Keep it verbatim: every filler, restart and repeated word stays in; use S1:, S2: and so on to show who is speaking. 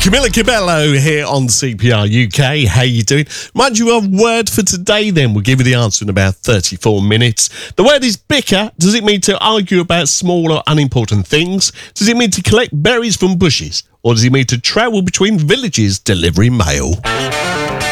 S1: Camilla Cabello here on C P R U K. How you doing? Mind you, our word for today then. We'll give you the answer in about thirty-four minutes. The word is bicker. Does it mean to argue about small or unimportant things? Does it mean to collect berries from bushes? Or does it mean to travel between villages delivering mail?